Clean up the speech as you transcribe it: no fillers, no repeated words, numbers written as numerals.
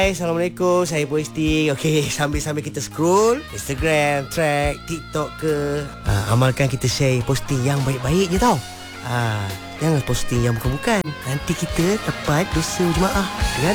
Hai, Assalamualaikum. Saya posting. Okey, sambil-sambil kita scroll Instagram, track, TikTok ke, amalkan kita share posting yang baik-baik je tau. Jangan posting yang bukan-bukan. Nanti kita dapat dosa jemaah.